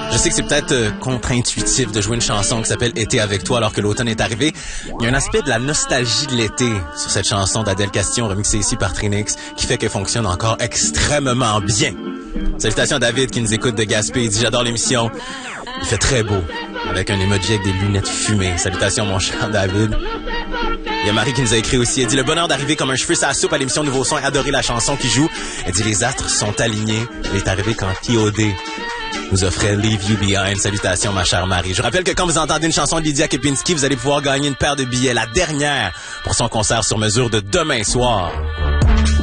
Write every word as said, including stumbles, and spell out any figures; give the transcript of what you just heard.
Je sais que c'est peut-être euh, contre-intuitif de jouer une chanson qui s'appelle « Été avec toi » alors que l'automne est arrivé. Il y a un aspect de la nostalgie de l'été sur cette chanson d'Adèle Castillon remixée ici par Trinix qui fait qu'elle fonctionne encore extrêmement bien. Salutations à David qui nous écoute de Gaspé. Il dit « J'adore l'émission. Il fait très beau. » Avec un emoji avec des lunettes fumées. Salutations mon cher David. Il y a Marie qui nous a écrit aussi. Elle dit « Le bonheur d'arriver comme un cheveu sur la soupe à l'émission Nouveau Son et adorer la chanson qui joue. » Elle dit « Les astres sont alignés. Elle est arrivée quand P O D nous offrait Leave You Behind. » Salutations, ma chère Marie. Je rappelle que quand vous entendez une chanson de Lydia Kepinski, vous allez pouvoir gagner une paire de billets, la dernière, pour son concert sur mesure de demain soir.